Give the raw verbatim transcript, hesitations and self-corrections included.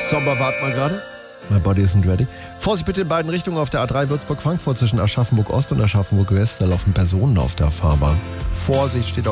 Sommer, wart mal gerade. My body isn't ready. Vorsicht bitte in beiden Richtungen auf der A drei Würzburg-Frankfurt zwischen Aschaffenburg Ost und Aschaffenburg West. Da laufen Personen auf der Fahrbahn. Vorsicht steht auf